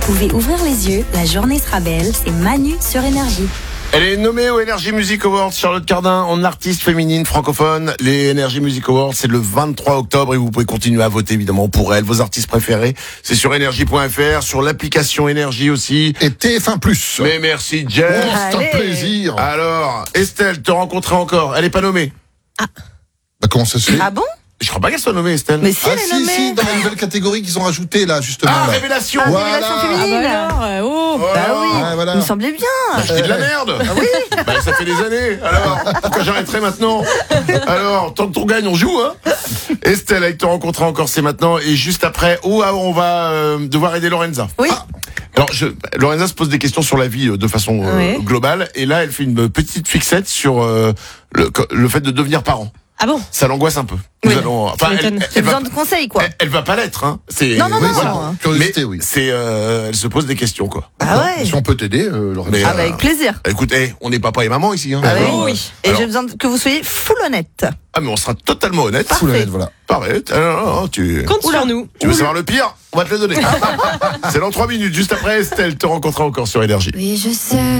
pouvez ouvrir les yeux, la journée sera belle, c'est Manu sur Énergie. Elle est nommée aux Energy Music Awards, Charlotte Cardin, en artiste féminine francophone. Les Energy Music Awards, c'est le 23 octobre et vous pouvez continuer à voter évidemment pour elle, vos artistes préférés. C'est sur énergie.fr, sur l'application Énergie aussi. Et TF1+. Mais merci Jeff. Oh, c'est un plaisir. Alors, Estelle, te rencontrer encore. Elle est pas nommée. Bah, comment ça se fait? Ah bon? Je crois pas qu'elle soit nommée, Estelle. Mais si, elle est si, nommée. dans la nouvelle catégorie qu'ils ont rajoutée, là, justement. Ah, là. révélation. Ah, Voilà. révélation féminine. Bah oui. Ouais, voilà. Il me semblait bien. Je dis de la merde. Ah oui. Bah, ça fait des années. Alors, pourquoi j'arrêterai maintenant? Alors, tant qu'on gagne, on joue, hein. Estelle, avec te rencontrer encore, c'est maintenant. Et juste après, on va devoir aider Lorenza. Oui. Alors, Lorenza se pose des questions sur la vie de façon globale. Et là, elle fait une petite fixette sur le fait de devenir parent. Ah bon? Ça l'angoisse un peu. Oui. Enfin, J'ai besoin de conseils, quoi. Elle va pas l'être, hein. C'est, Non. Curiosité, oui. c'est, elle se pose des questions, quoi. Ah ouais. Si on peut t'aider, Lorenza. Mais, Ah bah avec plaisir. Écoute, on n'est papa et maman ici, hein. Ah oui. Et Alors. j'ai besoin que vous soyez full honnête. Ah, mais on sera totalement honnête. Parfait. Sous la lettre, voilà. Pareil. Alors, tu Compte sur nous. veux savoir le pire? On va te le donner. C'est dans 3 minutes, juste après Estelle te rencontrera encore sur Énergie. Oui, je sais.